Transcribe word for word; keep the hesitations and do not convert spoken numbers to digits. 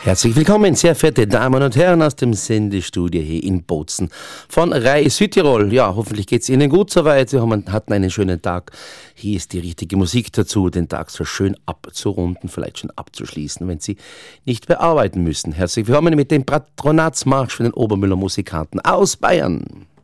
Herzlich willkommen, sehr verehrte Damen und Herren aus dem Sendestudio hier in Bozen von Rai Südtirol. Ja, hoffentlich geht es Ihnen gut soweit. Sie haben, hatten einen schönen Tag. Hier ist die richtige Musik dazu, den Tag so schön abzurunden, vielleicht schon abzuschließen, wenn Sie nicht bearbeiten müssen. Herzlich willkommen mit dem Patronatsmarsch für den Obermüller Musikanten aus Bayern.